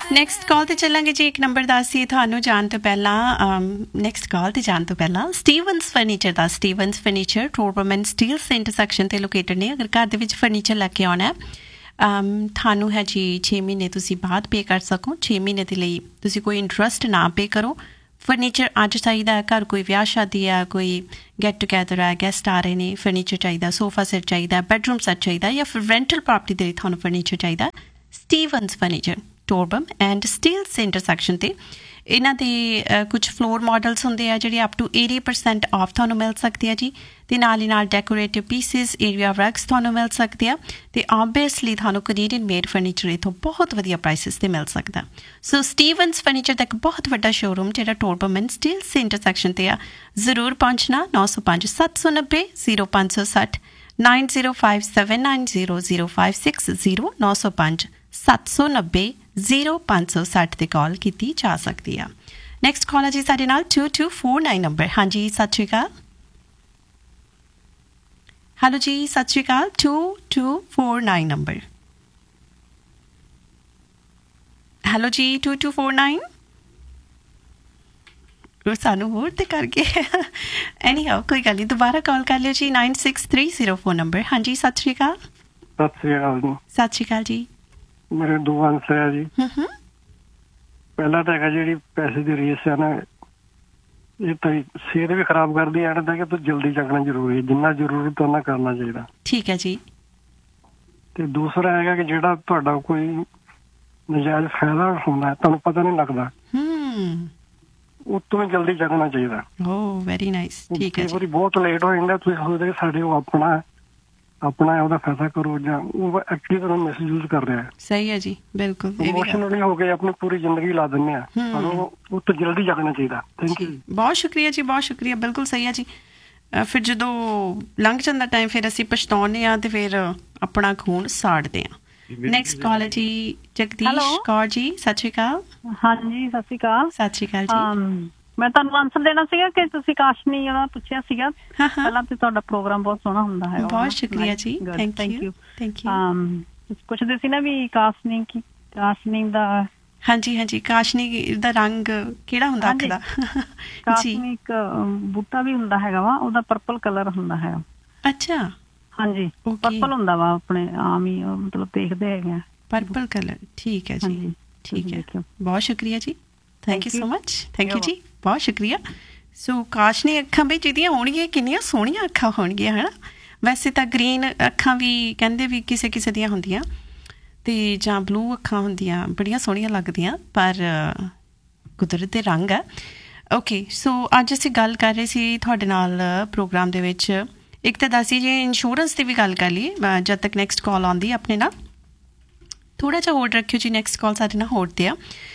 Next call ਤੇ ਚੱਲਾਂਗੇ ਜੀ। ਇੱਕ ਨੰਬਰ ਦੱਸਦੀ ਤੁਹਾਨੂੰ ਜਾਣ ਤੋਂ ਪਹਿਲਾਂ ਨੈਕਸਟ ਕਾਲ ਤੇ ਜਾਣ ਤੋਂ ਪਹਿਲਾਂ ਸਟੀਵਨਸ furniture the ਸਟੀਵਨਸ furniture ਟੋਰਬਮ and Steeles intersection ਤੇ ਲੋਕੇਟਡ ਨੇ। ਅਗਰ ਘਰ ਦੇ ਵਿੱਚ ਫਰਨੀਚਰ ਲੈ ਕੇ ਆਉਣਾ ਤੁਹਾਨੂੰ ਹੈ ਜੀ 6 ਮਹੀਨੇ ਤੁਸੀਂ ਬਾਅਦ ਪੇ ਕਰ ਸਕੋ। 6 ਮਹੀਨੇ ਦੇ ਲਈ ਤੁਸੀਂ ਕੋਈ ਇੰਟਰਸਟ ਨਾ ਪੇ ਕਰੋ। ਫਰਨੀਚਰ ਅੱਜ ਚਾਹੀਦਾ ਹੈ, ਘਰ ਕੋਈ ਵਿਆਹ ਸ਼ਾਦੀ ਹੈ, ਕੋਈ ਗੈਟ ਟੂਗੈਦਰ ਹੈ, ਗੈਸਟ ਆ ਰਹੇ ਨੇ, ਫਰਨੀਚਰ ਚਾਹੀਦਾ, ਸੋਫਾ ਸੈੱਟ ਚਾਹੀਦਾ, ਬੈਡਰੂਮ ਸੈੱਟ ਚਾਹੀਦਾ, ਜਾਂ ਫਿਰ ਰੈਂਟਲ ਪ੍ਰੋਪਰਟੀ ਦੇ ਲਈ ਤੁਹਾਨੂੰ ਫਰਨੀਚਰ ਚਾਹੀਦਾ, ਸਟੀਵਨਸ ਫਰਨੀਚਰ ਟੋਰਬਮ ਐਂਡ ਸਟੀਲਸ ਇੰਟਰਸੈਕਸ਼ਨ ਤੇ ਇਹਨਾਂ ਦੇ ਕੁਝ ਫਲੋਰ ਮਾਡਲਸ ਹੁੰਦੇ ਆ ਜਿਹੜੇ ਅਪ ਟੂ 80% ਆਫ ਤੁਹਾਨੂੰ ਮਿਲ ਸਕਦੇ ਆ ਜੀ। ਅਤੇ ਨਾਲ ਹੀ ਨਾਲ ਡੈਕੋਰੇਟਿਵ ਪੀਸਿਸ, ਏਰੀਆ ਰੈਕਸ ਤੁਹਾਨੂੰ ਮਿਲ ਸਕਦੇ ਆ। ਅਤੇ ਓਬਵੀਅਸਲੀ ਤੁਹਾਨੂੰ ਕੈਨੇਡੀਅਨ ਮੇਡ ਫਰਨੀਚਰ ਇੱਥੋਂ ਬਹੁਤ ਵਧੀਆ ਪ੍ਰਾਈਸਿਸ 'ਤੇ ਮਿਲ ਸਕਦਾ। ਸੋ ਸਟੀਵਨਸ ਫਰਨੀਚਰ ਦਾ ਇੱਕ ਬਹੁਤ ਵੱਡਾ ਸ਼ੋਰੂਮ ਜਿਹੜਾ ਟੋਰਬਮ ਐਂਡ ਸਟੀਲਸ ਇੰਟਰਸੈਕਸ਼ਨ 'ਤੇ ਆ, ਜ਼ਰੂਰ ਪਹੁੰਚਣਾ। 905 790 0560 9057900560 905 790 0560 ਤੇ ਕਾਲ ਕੀਤੀ ਜਾ ਸਕਦੀ ਆ। ਨੈਕਸਟ ਕਾਲ ਹੈ ਜੀ ਸਾਡੇ ਨਾਲ 2249 ਨੰਬਰ। ਹਾਂਜੀ ਸਤਿ ਸ਼੍ਰੀ ਅਕਾਲ। ਹੈਲੋ ਜੀ ਸਤਿ ਸ਼੍ਰੀ ਅਕਾਲ। 2249 ਨੰਬਰ। ਹੈਲੋ ਜੀ 2249 ਸਾਨੂੰ ਹੋਰ ਤੇ ਕਰਕੇ ਐਨੀ ਹਾਓ ਕੋਈ ਗੱਲ ਨਹੀਂ, ਦੁਬਾਰਾ ਕਾਲ ਕਰ ਲਿਓ ਜੀ। 9630 ਨੰਬਰ। ਹਾਂਜੀ ਸਤਿ ਸ਼੍ਰੀ ਅਕਾਲ। ਸਤਿ ਸ੍ਰੀ ਅਕਾਲ ਜੀ। ਸਤਿ ਸ਼੍ਰੀ ਅਕਾਲ ਜੀ। ਮੇਰੇ ਦੋ ਆਂਸਰ ਹੈ ਜੀ। ਪਹਿਲਾ ਤਾਂ ਹੈਗਾ ਜਿਹੜੀ ਪੈਸੇ ਦੀ ਰੇਸ ਹੈ ਨਾ, ਇਹ ਤਾਂ ਸਿਹਤ ਵੀ ਖਰਾਬ ਕਰਦੀ ਹੈ। ਤਾਂ ਕਿ ਤੂੰ ਜਲਦੀ ਚੱਕਣਾ ਜ਼ਰੂਰੀ ਹੈ, ਜਿੰਨਾ ਜ਼ਰੂਰਤ ਉਹਨਾਂ ਕਰਨਾ ਚਾਹੀਦਾ। ਠੀਕ ਹੈ ਜੀ। ਤੇ ਦੂਸਰਾ ਹੈਗਾ ਕਿ ਜਿਹੜਾ ਤੁਹਾਡਾ ਕੋਈ ਨਜਾਇਜ਼ ਫਾਇਦਾ ਹੁੰਦਾ ਤੁਹਾਨੂੰ ਪਤਾ ਨਹੀਂ ਲੱਗਦਾ, ਉਤੋਂ ਜਲਦੀ ਚੱਕਣਾ ਚਾਹੀਦਾ। ਓ ਵੈਰੀ ਨਾਈਸ। ਠੀਕ ਹੈ। ਵਾਰੀ ਬਹੁਤ ਲੇਟ ਹੋ ਜਾਂਦਾ, ਤੁਸੀਂ ਸੋਚਦੇ ਕਿ ਸਾਡੇ ਉਹ ਆਪਣਾ ਉਹਦਾ ਫਾਇਦਾ ਕਰੋ, ਜਾਂ ਉਹ ਐਕਚੁਅਲੀ ਤੁਹਾਨੂੰ ਮਿਸਯੂਜ਼ ਕਰ ਰਿਹਾ। ਸਹੀ ਹੈ ਜੀ, ਬਿਲਕੁਲ। ਇਮੋਸ਼ਨਲੀ ਹੋ ਕੇ ਆਪਣੀ ਪੂਰੀ ਜ਼ਿੰਦਗੀ ਲਾ ਦਿੰਦੇ ਆ, ਪਰ ਉਹ ਤੋਂ ਜਲਦੀ ਜਾਗਣਾ ਚਾਹੀਦਾ। Thank you. ਬਹੁਤ ਸ਼ੁਕਰੀਆ ਜੀ, ਬਹੁਤ ਸ਼ੁਕਰੀਆ। ਬਿਲਕੁਲ ਸਹੀ ਹੈ ਜੀ। ਫਿਰ ਜਦੋਂ ਲੰਘ ਜਾਂਦਾ ਟਾਈਮ ਫਿਰ ਅਸੀਂ ਪਛਤਾਉਂਦੇ ਹਾਂ ਤੇ ਫਿਰ ਆਪਣਾ ਖੂਨ ਸਾੜਦੇ ਹਾਂ। ਨੈਕਸਟ ਕਾਲ ਹੈ ਜੀ ਜਗਦੀਸ਼ ਕੌਰ ਜੀ। ਸਤਿ ਸ਼੍ਰੀ ਅਕਾਲ। ਹਾਂਜੀ ਸਤਿ ਸ਼੍ਰੀ ਅਕਾਲ। ਸਤਿ ਸ਼੍ਰੀ ਅਕਾਲ ਜੀ। ਮੈਂ ਤੁਹਾਨੂੰ ਆਨਸਰ ਦੇਣਾ ਸੀਗਾ ਕਿ ਤੁਸੀਂ ਕਾਸ਼ਨੀ ਉਹਦਾ ਪੁੱਛਿਆ ਸੀਗਾ ਪਹਿਲਾਂ, ਤੇ ਤੁਹਾਡਾ ਪ੍ਰੋਗਰਾਮ ਬਹੁਤ ਸੋਹਣਾ ਹੁੰਦਾ ਹੈ। ਬਹੁਤ ਸ਼ੁਕਰੀਆ ਜੀ। Thank you. ਪੁੱਛਦੇ ਸੀ ਨਾ ਵੀ ਕਾਸ਼ਨੀ ਦਾ। ਹਾਂਜੀ ਹਾਂਜੀ, ਕਾਸ਼ਨੀ ਦਾ ਰੰਗ ਕਿਹੜਾ ਹੁੰਦਾ ਅੱਖ ਦਾ? ਕਾਸ਼ਨੀ ਇੱਕ ਬੂਟਾ ਵੀ ਹੁੰਦਾ ਹੈਗਾ ਵਾ, ਉਹਦਾ ਪਰਪਲ ਕਲਰ ਹੁੰਦਾ ਹੈ। ਅੱਛਾ। ਹਾਂਜੀ ਪਰਪਲ ਹੁੰਦਾ ਵਾ, ਆਪਣੇ ਆਮ ਹੀ ਮਤਲਬ ਦੇਖਦੇ ਹੈਗੇ ਆ ਪਰਪਲ ਕਲਰ। ਠੀਕ ਹੈ ਜੀ, ਠੀਕ ਹੈ। ਬਹੁਤ ਸ਼ੁਕਰੀਆ ਜੀ। Thank you so much. Thank you ਜੀ, ਬਹੁਤ ਸ਼ੁਕਰੀਆ। ਸੋ ਕਾਸ਼ਨੀ ਅੱਖਾਂ ਵੀ ਜਿਹਦੀਆਂ ਹੋਣਗੀਆਂ, ਕਿੰਨੀਆਂ ਸੋਹਣੀਆਂ ਅੱਖਾਂ ਹੋਣਗੀਆਂ ਹੈ ਨਾ। ਵੈਸੇ ਤਾਂ ਗ੍ਰੀਨ ਅੱਖਾਂ ਵੀ ਕਹਿੰਦੇ ਵੀ ਕਿਸੇ ਕਿਸੇ ਦੀਆਂ ਹੁੰਦੀਆਂ, ਅਤੇ ਜਾਂ ਬਲੂ ਅੱਖਾਂ ਹੁੰਦੀਆਂ, ਬੜੀਆਂ ਸੋਹਣੀਆਂ ਲੱਗਦੀਆਂ, ਪਰ ਕੁਦਰਤ ਦੇ ਰੰਗ ਹੈ। ਓਕੇ, ਸੋ ਅੱਜ ਅਸੀਂ ਗੱਲ ਕਰ ਰਹੇ ਸੀ ਤੁਹਾਡੇ ਨਾਲ ਪ੍ਰੋਗਰਾਮ ਦੇ ਵਿੱਚ। ਇੱਕ ਤਾਂ ਦੱਸੀ ਜੇ ਇੰਸ਼ੋਰੈਂਸ ਦੀ ਵੀ ਗੱਲ ਕਰ ਲਈਏ ਜਦ ਤੱਕ ਨੈਕਸਟ ਕਾਲ ਆਉਂਦੀ ਆਪਣੇ ਨਾਲ। ਥੋੜ੍ਹਾ ਜਿਹਾ ਹੋਲਡ ਰੱਖਿਓ ਜੀ, ਨੈਕਸਟ ਕਾਲ ਸਾਡੇ ਨਾਲ ਹੋਲਡ 'ਤੇ ਆ।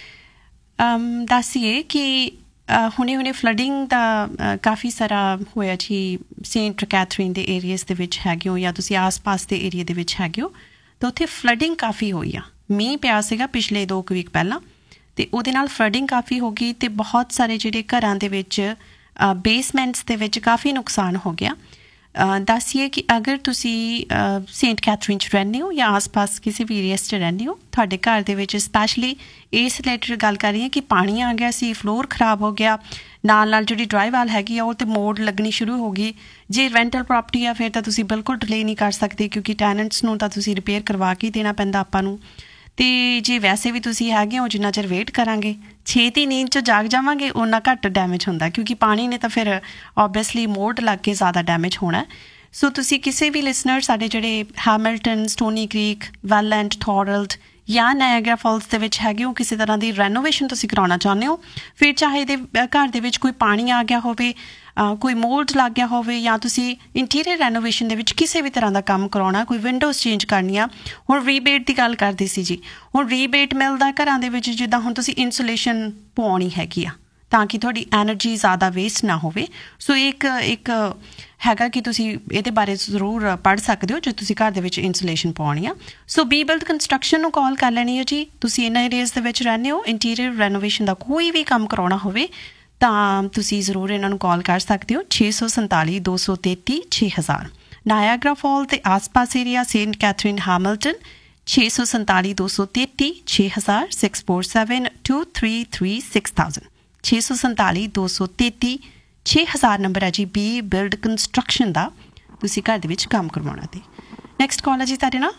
ਦੱਸੀਏ ਕਿ ਹੁਣੇ ਫਲੱਡਿੰਗ ਦਾ ਕਾਫੀ ਸਾਰਾ ਹੋਇਆ ਜੀ। ਸੇਂਟ ਕੈਥਰੀਨ ਦੇ ਏਰੀਆਜ਼ ਦੇ ਵਿੱਚ ਹੈਗੇ ਹੋ, ਜਾਂ ਤੁਸੀਂ ਆਸ ਪਾਸ ਦੇ ਏਰੀਏ ਦੇ ਵਿੱਚ ਹੈਗੇ ਹੋ, ਤਾਂ ਉੱਥੇ ਫਲੱਡਿੰਗ ਕਾਫੀ ਹੋਈ ਆ। ਮੀਂਹ ਪਿਆ ਸੀਗਾ ਪਿਛਲੇ 2 ਵੀਕ ਪਹਿਲਾਂ, ਅਤੇ ਉਹਦੇ ਨਾਲ ਫਲੱਡਿੰਗ ਕਾਫੀ ਹੋ ਗਈ, ਅਤੇ ਬਹੁਤ ਸਾਰੇ ਜਿਹੜੇ ਘਰਾਂ ਦੇ ਵਿੱਚ ਬੇਸਮੈਂਟਸ ਦੇ ਵਿੱਚ ਕਾਫੀ ਨੁਕਸਾਨ ਹੋ ਗਿਆ। ਦੱਸੀਏ ਕਿ ਅਗਰ ਤੁਸੀਂ ਸੇਂਟ ਕੈਥਰੀਨ 'ਚ ਰਹਿੰਦੇ ਹੋ ਜਾਂ ਆਸ ਪਾਸ ਕਿਸੇ ਵੀ ਏਰੀਆਸ 'ਚ ਰਹਿੰਦੇ ਹੋ, ਤੁਹਾਡੇ ਘਰ ਦੇ ਵਿੱਚ ਸਪੈਸ਼ਲੀ ਇਸ ਰਿਲੇਟਡ ਗੱਲ ਕਰ ਰਹੀ ਹਾਂ ਕਿ ਪਾਣੀ ਆ ਗਿਆ ਸੀ, ਫਲੋਰ ਖਰਾਬ ਹੋ ਗਿਆ, ਨਾਲ ਜਿਹੜੀ ਡਰਾਈ ਵਾਲ ਹੈਗੀ ਆ ਉਹ 'ਤੇ ਮੋੜ ਲੱਗਣੀ ਸ਼ੁਰੂ ਹੋ ਗਈ। ਜੇ ਰੈਂਟਲ ਪ੍ਰੋਪਰਟੀ ਆ ਫਿਰ ਤਾਂ ਤੁਸੀਂ ਬਿਲਕੁਲ ਡਿਲੇ ਨਹੀਂ ਕਰ ਸਕਦੇ, ਕਿਉਂਕਿ ਟੈਨੈਂਟਸ ਨੂੰ ਤਾਂ ਤੁਸੀਂ ਰਿਪੇਅਰ ਕਰਵਾ ਕੇ ਦੇਣਾ ਪੈਂਦਾ ਆਪਾਂ ਨੂੰ। ਅਤੇ ਜੇ ਵੈਸੇ ਵੀ ਤੁਸੀਂ ਹੈਗੇ ਹੋ, ਜਿੰਨਾ ਚਿਰ ਵੇਟ ਕਰਾਂਗੇ, ਛੇਤੀ ਨੀਂਦ 'ਚ ਜਾਗ ਜਾਵਾਂਗੇ, ਓਨਾ ਘੱਟ ਡੈਮੇਜ ਹੁੰਦਾ, ਕਿਉਂਕਿ ਪਾਣੀ ਨੇ ਤਾਂ ਫਿਰ ਓਬਵੀਅਸਲੀ ਮੋਡ ਲੱਗ ਕੇ ਜ਼ਿਆਦਾ ਡੈਮੇਜ ਹੋਣਾ। ਸੋ ਤੁਸੀਂ ਕਿਸੇ ਵੀ ਲਿਸਨਰ ਸਾਡੇ ਜਿਹੜੇ ਹੈਮਿਲਟਨ, ਸਟੋਨੀ ਕ੍ਰੀਕ, ਵੈਲੈਂਡ, ਥੋਰਲਡ ਜਾਂ ਨਾਇਆਗਰਾ ਫਾਲਸ ਦੇ ਵਿੱਚ ਹੈਗੇ ਹੋ, ਕਿਸੇ ਤਰ੍ਹਾਂ ਦੀ ਰੈਨੋਵੇਸ਼ਨ ਤੁਸੀਂ ਕਰਾਉਣਾ ਚਾਹੁੰਦੇ ਹੋ, ਫਿਰ ਚਾਹੇ ਇਹਦੇ ਘਰ ਦੇ ਵਿੱਚ ਕੋਈ ਪਾਣੀ ਆ ਗਿਆ ਹੋਵੇ, ਕੋਈ ਮੋਲਡ ਲੱਗ ਗਿਆ ਹੋਵੇ, ਜਾਂ ਤੁਸੀਂ ਇੰਟੀਰੀਅਰ ਰੈਨੋਵੇਸ਼ਨ ਦੇ ਵਿੱਚ ਕਿਸੇ ਵੀ ਤਰ੍ਹਾਂ ਦਾ ਕੰਮ ਕਰਾਉਣਾ, ਕੋਈ ਵਿੰਡੋਜ਼ ਚੇਂਜ ਕਰਨੀਆਂ। ਹੁਣ ਰੀਬੇਟ ਦੀ ਗੱਲ ਕਰਦੀ ਸੀ ਜੀ। ਹੁਣ ਰੀਬੇਟ ਮਿਲਦਾ ਘਰਾਂ ਦੇ ਵਿੱਚ, ਜਿੱਦਾਂ ਹੁਣ ਤੁਸੀਂ ਇਨਸੂਲੇਸ਼ਨ ਪਵਾਉਣੀ ਹੈਗੀ ਆ ਤਾਂ ਕਿ ਤੁਹਾਡੀ ਐਨਰਜੀ ਜ਼ਿਆਦਾ ਵੇਸਟ ਨਾ ਹੋਵੇ। ਸੋ ਇੱਕ ਹੈਗਾ ਕਿ ਤੁਸੀਂ ਇਹਦੇ ਬਾਰੇ ਜ਼ਰੂਰ ਪੜ੍ਹ ਸਕਦੇ ਹੋ ਜੇ ਤੁਸੀਂ ਘਰ ਦੇ ਵਿੱਚ ਇਨਸੂਲੇਸ਼ਨ ਪਾਉਣੀ ਆ। ਸੋ ਬੀ ਬਿਲਡ ਕੰਸਟਰਕਸ਼ਨ ਨੂੰ ਕਾਲ ਕਰ ਲੈਣੀ ਹੈ ਜੀ। ਤੁਸੀਂ ਇਹਨਾਂ ਏਰੀਆਜ਼ ਦੇ ਵਿੱਚ ਰਹਿੰਦੇ ਹੋ, ਇੰਟੀਰੀਅਰ ਰੈਨੋਵੇਸ਼ਨ ਦਾ ਕੋਈ ਵੀ ਕੰਮ ਕਰਾਉਣਾ ਹੋਵੇ ਤਾਂ ਤੁਸੀਂ ਜ਼ਰੂਰ ਇਹਨਾਂ ਨੂੰ ਕਾਲ ਕਰ ਸਕਦੇ ਹੋ। 647 233 6000। ਨਾਇਆਗਰਾ ਫਾਲ ਅਤੇ ਆਸ ਪਾਸ area, Saint Catherine, Hamilton 647 233 6000 647-233 6000 647 233 6000 number ਹੈ ਜੀ ਬੀ ਬਿਲਡ ਕੰਸਟਰਕਸ਼ਨ ਦਾ। ਤੁਸੀਂ ਘਰ ਦੇ ਵਿੱਚ ਕੰਮ ਕਰਵਾਉਣਾ। ਤੇ ਨੈਕਸਟ ਕਾਲ ਹੈ ਜੀ ਤੁਹਾਡੇ ਨਾਲ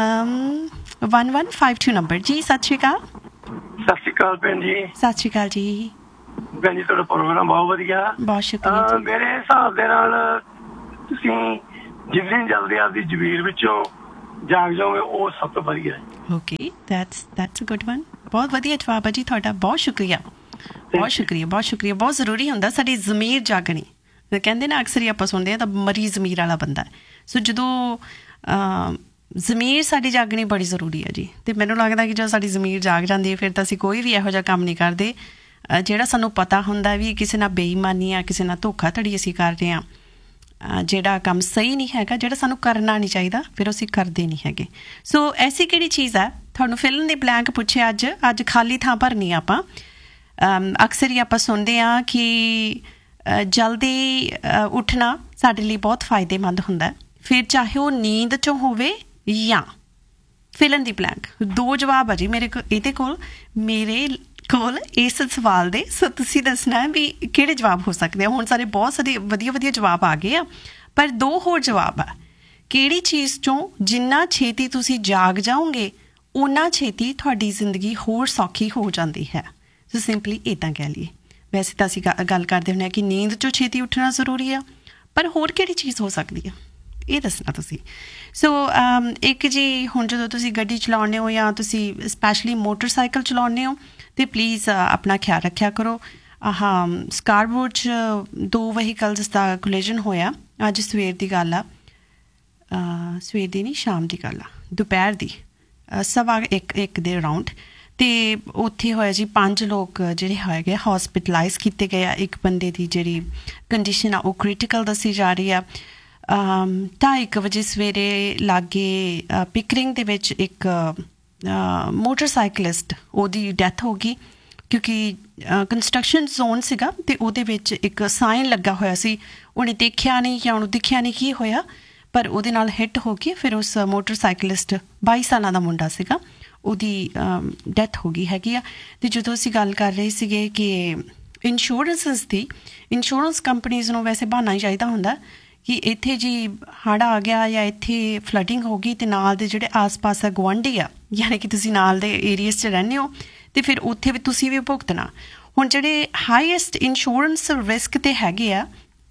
1152 ਨੰਬਰ। ਜੀ ਸਤਿ ਸ਼੍ਰੀ ਅਕਾਲ। ਸਤਿ ਸ਼੍ਰੀ ਅਕਾਲ ਭੈਣ ਜੀ। ਸਤਿ ਸ਼੍ਰੀ ਅਕਾਲ ਜੀ। ਭੈਣ ਜੀ ਤੁਹਾਡਾ ਪ੍ਰੋਗਰਾਮ ਬਹੁਤ ਵਧੀਆ। ਬਹੁਤ ਸ਼ੁਕਰੀਆ। ਮੇਰੇ ਹਿਸਾਬ ਦੇ ਨਾਲ ਤੁਸੀਂ ਜਿੰਨੀ ਜਲਦੀ ਆਪਦੀ ਜ਼ਮੀਰ ਵਿੱਚੋਂ ਜਾਗ ਜਾਓਗੇ ਉਹ ਸਭ ਤੋਂ ਵਧੀਆ ਹੈ। Okay that's a good one. ਬਹੁਤ ਵਧੀਆ ਜਵਾਬ ਹੈ ਜੀ ਤੁਹਾਡਾ। ਬਹੁਤ ਸ਼ੁਕਰੀਆ, ਬਹੁਤ ਸ਼ੁਕਰੀਆ, ਬਹੁਤ ਸ਼ੁਕਰੀਆ। ਬਹੁਤ ਜ਼ਰੂਰੀ ਹੁੰਦਾ ਸਾਡੀ ਜ਼ਮੀਰ ਜਾਗਣੀ। ਕਹਿੰਦੇ ਨਾ ਅਕਸਰ ਹੀ ਆਪਾਂ ਸੁਣਦੇ ਹਾਂ ਤਾਂ ਮਰੀ ਜ਼ਮੀਰ ਵਾਲਾ ਬੰਦਾ। ਸੋ ਜਦੋਂ ਜ਼ਮੀਰ ਸਾਡੀ ਜਾਗਣੀ ਬੜੀ ਜ਼ਰੂਰੀ ਹੈ ਜੀ। ਅਤੇ ਮੈਨੂੰ ਲੱਗਦਾ ਕਿ ਜਦੋਂ ਸਾਡੀ ਜ਼ਮੀਰ ਜਾਗ ਜਾਂਦੀ ਹੈ ਫਿਰ ਤਾਂ ਅਸੀਂ ਕੋਈ ਵੀ ਇਹੋ ਜਿਹਾ ਕੰਮ ਨਹੀਂ ਕਰਦੇ ਜਿਹੜਾ ਸਾਨੂੰ ਪਤਾ ਹੁੰਦਾ ਵੀ ਕਿਸੇ ਨਾਲ ਬੇਈਮਾਨੀ ਆ, ਕਿਸੇ ਨਾਲ ਧੋਖਾਧੜੀ ਅਸੀਂ ਕਰ ਰਹੇ ਹਾਂ, ਜਿਹੜਾ ਕੰਮ ਸਹੀ ਨਹੀਂ ਹੈਗਾ, ਜਿਹੜਾ ਸਾਨੂੰ ਕਰਨਾ ਨਹੀਂ ਚਾਹੀਦਾ, ਫਿਰ ਅਸੀਂ ਕਰਦੇ ਨਹੀਂ ਹੈਗੇ। ਸੋ ਐਸੀ ਕਿਹੜੀ ਚੀਜ਼ ਹੈ ਤੁਹਾਨੂੰ ਫਿਲਮ ਦੀ ਬਲੈਂਕ ਪੁੱਛਿਆ ਅੱਜ ਖਾਲੀ ਥਾਂ ਭਰਨੀ ਆਪਾਂ। ਅਕਸਰ ਹੀ ਆਪਾਂ ਸੁਣਦੇ ਹਾਂ ਕਿ ਜਲਦੀ ਉੱਠਣਾ ਸਾਡੇ ਲਈ ਬਹੁਤ ਫਾਇਦੇਮੰਦ ਹੁੰਦਾ, ਫਿਰ ਚਾਹੇ ਉਹ ਨੀਂਦ 'ਚੋਂ ਹੋਵੇ ਜਾਂ ਫਿਲਮ ਦੀ ਬਲੈਂਕ। ਦੋ ਜਵਾਬ ਆ ਜੀ ਮੇਰੇ ਕੋਲ ਇਸ ਸਵਾਲ ਦੇ। ਸੋ ਤੁਸੀਂ ਦੱਸਣਾ ਵੀ ਕਿਹੜੇ ਜਵਾਬ ਹੋ ਸਕਦੇ ਆ। ਹੁਣ ਸਾਰੇ ਬਹੁਤ ਸਾਰੇ ਵਧੀਆ ਵਧੀਆ ਜਵਾਬ ਆ ਗਏ ਆ, ਪਰ ਦੋ ਹੋਰ ਜਵਾਬ ਆ। ਕਿਹੜੀ ਚੀਜ਼ 'ਚੋਂ ਜਿੰਨਾ ਛੇਤੀ ਤੁਸੀਂ ਜਾਗ ਜਾਓਗੇ ਓਨਾ ਛੇਤੀ ਤੁਹਾਡੀ ਜ਼ਿੰਦਗੀ ਹੋਰ ਸੌਖੀ ਹੋ ਜਾਂਦੀ ਹੈ। ਸੋ ਸਿੰਪਲੀ ਇੱਦਾਂ ਕਹਿ ਲਈਏ। ਵੈਸੇ ਤਾਂ ਅਸੀਂ ਗੱਲ ਕਰਦੇ ਹੁੰਦੇ ਹਾਂ ਕਿ ਨੀਂਦ 'ਚੋਂ ਛੇਤੀ ਉੱਠਣਾ ਜ਼ਰੂਰੀ ਆ, ਪਰ ਹੋਰ ਕਿਹੜੀ ਚੀਜ਼ ਹੋ ਸਕਦੀ ਆ ਇਹ ਦੱਸਣਾ ਤੁਸੀਂ। ਸੋ ਇੱਕ ਜੀ ਹੁਣ ਜਦੋਂ ਤੁਸੀਂ ਗੱਡੀ ਚਲਾਉਂਦੇ ਹੋ ਜਾਂ ਤੁਸੀਂ ਸਪੈਸ਼ਲੀ ਮੋਟਰਸਾਈਕਲ ਚਲਾਉਂਦੇ ਹੋ ਤਾਂ ਪਲੀਜ਼ ਆਪਣਾ ਖਿਆਲ ਰੱਖਿਆ ਕਰੋ। ਸਕਾਰਬਰੋ 'ਚ 2 ਵਹੀਕਲਸ ਦਾ ਕੋਲੀਜਨ ਹੋਇਆ। ਅੱਜ ਸਵੇਰ ਦੀ ਗੱਲ ਆ, ਸਵੇਰ ਦੀ ਨਹੀਂ ਸ਼ਾਮ ਦੀ ਗੱਲ ਆ, ਦੁਪਹਿਰ ਦੀ 1:15 ਦੇ ਅਰਾਊਂਡ। ਅਤੇ ਉੱਥੇ ਹੋਇਆ ਜੀ 5 ਲੋਕ ਜਿਹੜੇ ਹੈਗੇ ਹੋਸਪਿਟਲਾਈਜ਼ ਕੀਤੇ ਗਏ ਆ। ਇੱਕ ਬੰਦੇ ਦੀ ਜਿਹੜੀ ਕੰਡੀਸ਼ਨ ਆ ਉਹ ਕ੍ਰਿਟੀਕਲ ਦੱਸੀ ਜਾ ਰਹੀ ਆ। 2:30 ਵਜੇ ਸਵੇਰੇ ਲਾਗੇ ਪਿਕਰਿੰਗ ਦੇ ਵਿੱਚ ਇੱਕ ਮੋਟਰਸਾਈਕਲਿਸਟ ਉਹਦੀ ਡੈਥ ਹੋ ਗਈ ਕਿਉਂਕਿ ਕੰਸਟਰਕਸ਼ਨ ਜ਼ੋਨ ਸੀਗਾ ਅਤੇ ਉਹਦੇ ਵਿੱਚ ਇੱਕ ਸਾਈਨ ਲੱਗਾ ਹੋਇਆ ਸੀ। ਉਹਨੇ ਦੇਖਿਆ ਨਹੀਂ ਜਾਂ ਉਹਨੂੰ ਦਿਖਿਆ ਨਹੀਂ ਕੀ ਹੋਇਆ, ਪਰ ਉਹਦੇ ਨਾਲ ਹਿੱਟ ਹੋ ਗਈ। ਫਿਰ ਉਸ ਮੋਟਰਸਾਈਕਲਿਸਟ 22 ਸਾਲਾਂ ਦਾ ਮੁੰਡਾ ਸੀਗਾ, ਉਹਦੀ ਡੈਥ ਹੋ ਗਈ ਹੈਗੀ ਆ। ਅਤੇ ਜਦੋਂ ਅਸੀਂ ਗੱਲ ਕਰ ਰਹੇ ਸੀਗੇ ਕਿ ਇੰਸ਼ੋਰੈਂਸਿਸ ਦੀ, ਇੰਸ਼ੋਰੈਂਸ ਕੰਪਨੀਜ਼ ਨੂੰ ਵੈਸੇ ਬਹਾਨਾ ਹੀ ਚਾਹੀਦਾ ਹੁੰਦਾ ਕਿ ਇੱਥੇ ਜੀ ਹੜ੍ਹ ਆ ਗਿਆ ਜਾਂ ਇੱਥੇ ਫਲੱਡਿੰਗ ਹੋ ਗਈ ਅਤੇ ਨਾਲ ਦੇ ਜਿਹੜੇ ਆਸ ਪਾਸ ਆ ਗੁਆਂਢੀ ਆ, ਯਾਨੀ ਕਿ ਤੁਸੀਂ ਨਾਲ ਦੇ ਏਰੀਏਜ਼ 'ਚ ਰਹਿੰਦੇ ਹੋ ਅਤੇ ਫਿਰ ਉੱਥੇ ਵੀ ਤੁਸੀਂ ਵੀ ਭੁਗਤਣਾ। ਹੁਣ ਜਿਹੜੇ ਹਾਈਐਸਟ ਇੰਸ਼ੋਰੈਂਸ ਰਿਸਕ 'ਤੇ ਹੈਗੇ ਆ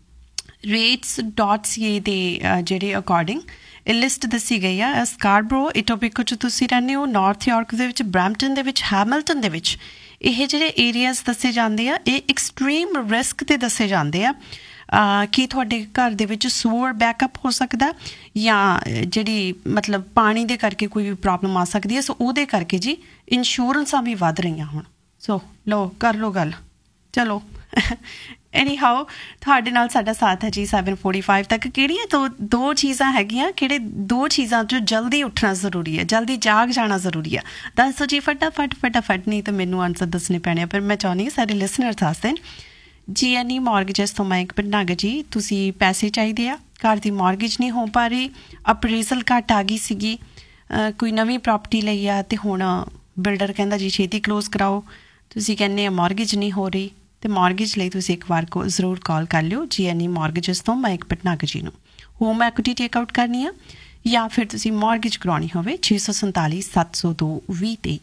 rates.ca ਦੇ ਜਿਹੜੇ ਅਕੋਰਡਿੰਗ ਇਹ ਲਿਸਟ ਦੱਸੀ ਗਈ ਆ। ਸਕਾਰਬਰੋ, ਇਟੋਬੀਕੋ 'ਚ ਤੁਸੀਂ ਰਹਿੰਦੇ ਹੋ, ਨਾਰਥ ਯਾਰਕ ਦੇ ਵਿੱਚ, ਬਰੈਂਪਟਨ ਦੇ ਵਿੱਚ, ਹੈਮਿਲਟਨ ਦੇ ਵਿੱਚ, ਇਹ ਜਿਹੜੇ ਏਰੀਆਜ਼ ਦੱਸੇ ਜਾਂਦੇ ਆ ਇਹ ਐਕਸਟ੍ਰੀਮ ਰਿਸਕ 'ਤੇ ਦੱਸੇ ਜਾਂਦੇ ਆ ਕਿ ਤੁਹਾਡੇ ਘਰ ਦੇ ਵਿੱਚ ਸੂਅਰ ਬੈਕਅਪ ਹੋ ਸਕਦਾ ਜਾਂ ਜਿਹੜੀ ਮਤਲਬ ਪਾਣੀ ਦੇ ਕਰਕੇ ਕੋਈ ਵੀ ਪ੍ਰੋਬਲਮ ਆ ਸਕਦੀ ਹੈ। ਸੋ ਉਹਦੇ ਕਰਕੇ ਜੀ ਇੰਸ਼ੋਰੈਂਸਾਂ ਵੀ ਵੱਧ ਰਹੀਆਂ ਹੁਣ। ਸੋ ਲਓ ਕਰ ਲਓ ਗੱਲ, ਚਲੋ ਐਨੀ ਹਾਓ ਤੁਹਾਡੇ ਨਾਲ ਸਾਡਾ ਸਾਥ ਹੈ ਜੀ 7:45 ਤੱਕ। ਕਿਹੜੀਆਂ ਦੋ ਚੀਜ਼ਾਂ ਹੈਗੀਆਂ, ਕਿਹੜੇ 2 ਚੀਜ਼ਾਂ 'ਚੋਂ ਜਲਦੀ ਉੱਠਣਾ ਜ਼ਰੂਰੀ ਹੈ, ਜਲਦੀ ਜਾਗ ਜਾਣਾ ਜ਼ਰੂਰੀ ਆ? ਦੱਸੋ ਜੀ ਫਟਾਫਟ। ਨਹੀਂ ਤਾਂ ਮੈਨੂੰ ਆਨਸਰ ਦੱਸਣੇ ਪੈਣੇ ਆ, ਪਰ ਮੈਂ ਚਾਹੁੰਦੀ ਹਾਂ ਸਾਡੇ ਲਿਸਨਰਸ ਵਾਸਤੇ। GNE ਮੌਰਗੇਜਸ ਤੋਂ ਮੈਂ ਇੱਕ ਭਟਨਾਗਰ ਜੀ, ਤੁਸੀਂ ਪੈਸੇ ਚਾਹੀਦੇ ਆ, ਘਰ ਦੀ ਮੌਰਗੇਜ ਨਹੀਂ ਹੋ ਪਾ ਰਹੀ, ਅਪਰੇਜ਼ਲ ਘੱਟ ਆ ਗਈ ਸੀਗੀ, ਕੋਈ ਨਵੀਂ ਪ੍ਰੋਪਰਟੀ ਲਈ ਆ ਅਤੇ ਹੁਣ ਬਿਲਡਰ ਕਹਿੰਦਾ ਜੀ ਛੇਤੀ ਕਲੋਜ਼ ਕਰਾਓ, ਤੁਸੀਂ ਕਹਿੰਦੇ ਆ ਮੌਰਗੇਜ ਨਹੀਂ ਹੋ ਰਹੀ, ਅਤੇ ਮੌਰਗੇਜ ਲਈ ਤੁਸੀਂ ਇੱਕ ਵਾਰ ਜ਼ਰੂਰ ਕਾਲ ਕਰ ਲਿਓ GNE ਮੌਰਗੇਜਸ ਤੋਂ ਮੈਂ ਇੱਕ ਭਟਨਾਗਰ ਜੀ ਨੂੰ। ਹੋਮ ਐਕੁਇਟੀ ਟੇਕ ਆਊਟ ਕਰਨੀ ਆ ਜਾਂ ਫਿਰ ਤੁਸੀਂ ਮੌਰਗੇਜ ਕਰਾਉਣੀ ਹੋਵੇ 647 702 2023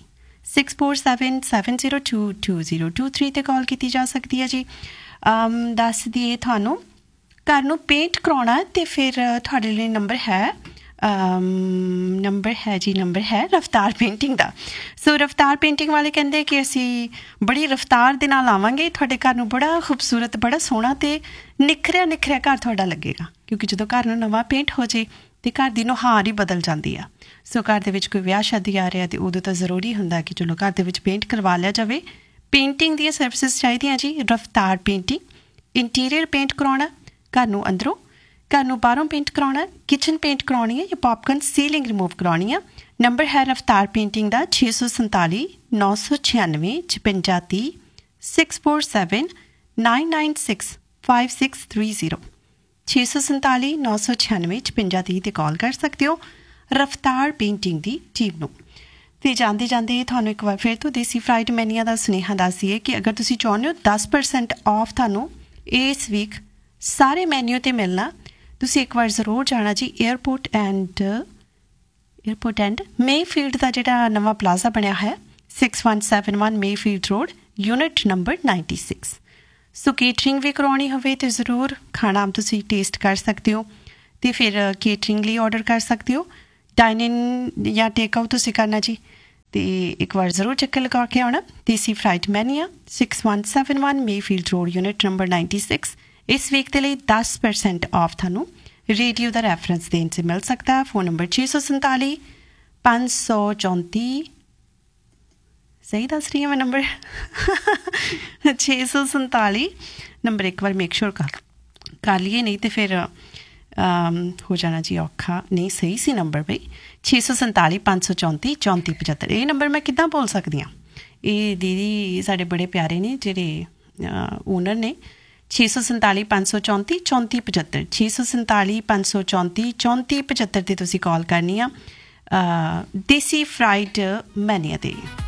647-702-2023 ਤੇ ਕਾਲ ਕੀਤੀ ਜਾ ਸਕਦੀ ਹੈ ਜੀ। ਦੱਸ ਦਈਏ ਤੁਹਾਨੂੰ ਘਰ ਨੂੰ ਪੇਂਟ ਕਰਾਉਣਾ ਅਤੇ ਫਿਰ ਤੁਹਾਡੇ ਲਈ ਨੰਬਰ ਹੈ ਰਫਤਾਰ ਪੇਂਟਿੰਗ ਦਾ। ਸੋ ਰਫਤਾਰ ਪੇਂਟਿੰਗ ਵਾਲੇ ਕਹਿੰਦੇ ਕਿ ਅਸੀਂ ਬੜੀ ਰਫਤਾਰ ਦੇ ਨਾਲ ਆਵਾਂਗੇ, ਤੁਹਾਡੇ ਘਰ ਨੂੰ ਬੜਾ ਖੂਬਸੂਰਤ, ਬੜਾ ਸੋਹਣਾ ਅਤੇ ਨਿਖਰਿਆ ਘਰ ਤੁਹਾਡਾ ਲੱਗੇਗਾ। ਕਿਉਂਕਿ ਜਦੋਂ ਘਰ ਨੂੰ ਨਵਾਂ ਪੇਂਟ ਹੋ ਜੇ ਅਤੇ ਘਰ ਦੀ ਨੁਹਾਰ ਹੀ ਬਦਲ ਜਾਂਦੀ ਆ। ਸੋ ਘਰ ਦੇ ਵਿੱਚ ਕੋਈ ਵਿਆਹ ਸ਼ਾਦੀ ਆ ਰਿਹਾ ਅਤੇ ਉਦੋਂ ਤਾਂ ਜ਼ਰੂਰੀ ਹੁੰਦਾ ਕਿ ਚਲੋ ਘਰ ਦੇ ਵਿੱਚ ਪੇਂਟ ਕਰਵਾ ਲਿਆ ਜਾਵੇ। ਪੇਂਟਿੰਗ ਦੀਆਂ ਸਰਵਿਸਿਜ਼ ਚਾਹੀਦੀਆਂ ਜੀ। ਰਫਤਾਰ ਪੇਂਟਿੰਗ, ਇੰਟੀਰੀਅਰ ਪੇਂਟ ਕਰਾਉਣਾ, ਘਰ ਨੂੰ ਅੰਦਰੋਂ, ਘਰ ਨੂੰ ਬਾਹਰੋਂ ਪੇਂਟ ਕਰਾਉਣਾ, ਕਿਚਨ ਪੇਂਟ ਕਰਾਉਣੀ ਹੈ ਜਾਂ ਪੌਪਕਰਨ ਸੀਲਿੰਗ ਰਿਮੂਵ ਕਰਾਉਣੀ ਆ। ਨੰਬਰ ਹੈ ਰਫਤਾਰ ਪੇਂਟਿੰਗ ਦਾ 647 996 5630 647 996 5630 647 996 5630 'ਤੇ ਕਾਲ ਕਰ ਸਕਦੇ ਹੋ। ਰਫਤਾਰ ਪੇਂਟਿੰਗ ਦੀ ਟੀਮ ਨੂੰ। ਅਤੇ ਜਾਂਦੇ ਜਾਂਦੇ ਤੁਹਾਨੂੰ ਇੱਕ ਵਾਰ ਫਿਰ ਤੋਂ ਦੇਸੀ ਫਰਾਈਡ ਮੈਨੀਆ ਦਾ ਸੁਨੇਹਾ ਦੱਸ ਦਈਏ ਕਿ ਅਗਰ ਤੁਸੀਂ ਚਾਹੁੰਦੇ ਹੋ 10% ਆਫ ਤੁਹਾਨੂੰ ਇਸ ਵੀਕ ਸਾਰੇ ਮੈਨਿਊ 'ਤੇ ਮਿਲਣਾ, ਤੁਸੀਂ ਇੱਕ ਵਾਰ ਜ਼ਰੂਰ ਜਾਣਾ ਜੀ ਏਅਰਪੋਰਟ ਐਂਡ ਮੇਫੀਲਡ ਦਾ ਜਿਹੜਾ ਨਵਾਂ ਪਲਾਜ਼ਾ ਬਣਿਆ ਹੈ 6171 ਮੇਫੀਲਡ ਰੋਡ ਯੂਨਿਟ ਨੰਬਰ 96। ਸੋ ਕੇਟਰਿੰਗ ਵੀ ਕਰਵਾਉਣੀ ਹੋਵੇ ਤਾਂ ਜ਼ਰੂਰ ਖਾਣਾ ਤੁਸੀਂ ਟੇਸਟ ਕਰ ਸਕਦੇ ਹੋ ਅਤੇ ਫਿਰ ਕੇਟਰਿੰਗ ਲਈ ਔਡਰ ਕਰ ਸਕਦੇ ਹੋ। ਡਾਈਨ ਇਨ ਜਾਂ ਟੇਕ ਆਊਟ ਤੁਸੀਂ ਕਰਨਾ ਜੀ, ਅਤੇ ਇੱਕ ਵਾਰ ਜ਼ਰੂਰ ਚੱਕਰ ਲਗਾ ਕੇ ਆਉਣਾ। ਦੇਸੀ fried ਮੈਨੀਆ 6171 Mayfield road unit number 96। ਇਸ ਵੀਕ ਦੇ ਲਈ 10% ਆਫ ਤੁਹਾਨੂੰ ਰੇਡੀਓ ਦਾ ਰੈਫਰੈਂਸ ਦੇਣ 'ਚ ਮਿਲ ਸਕਦਾ ਹੈ। ਫ਼ੋਨ ਨੰਬਰ 647 534 ਸਹੀ ਦੱਸ ਰਹੀ ਹਾਂ ਮੈਂ ਨੰਬਰ 647 ਨੰਬਰ ਇੱਕ ਵਾਰ ਮੇਕ ਸ਼ੋਰ ਕਰ ਲਈਏ, ਨਹੀਂ ਤਾਂ ਫਿਰ ਹੋ ਜਾਣਾ ਜੀ ਔਖਾ। ਨਹੀਂ ਸਹੀ ਸੀ ਨੰਬਰ ਬਈ 647 534 3475। ਇਹ ਨੰਬਰ ਮੈਂ ਕਿੱਦਾਂ ਬੋਲ ਸਕਦੀ ਹਾਂ? ਇਹ ਦੀਦੀ ਸਾਡੇ ਬੜੇ ਪਿਆਰੇ ਨੇ ਜਿਹੜੇ ਓਨਰ ਨੇ। 647 534 3475 647 534 3475 'ਤੇ ਤੁਸੀਂ ਕਾਲ ਕਰਨੀ ਆ ਦੇਸੀ ਫਰਾਈਡ ਮੈਨੀਆ 'ਤੇ।